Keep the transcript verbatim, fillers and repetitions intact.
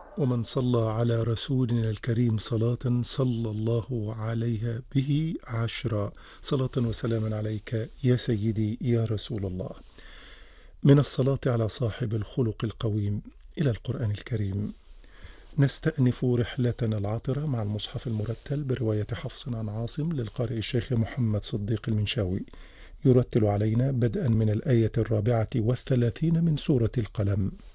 ومن صلى على رسولنا الكريم صلاة صلى الله عليها به عشرا. صلاة وسلاما عليك يا سيدي يا رسول الله. من الصلاة على صاحب الخلق القويم إلى القرآن الكريم. نستأنف رحلتنا العطرة مع المصحف المرتل برواية حفص عن عاصم للقارئ الشيخ محمد صديق المنشاوي، يرتل علينا بدءا من الآية الرابعة والثلاثين من سورة القلم.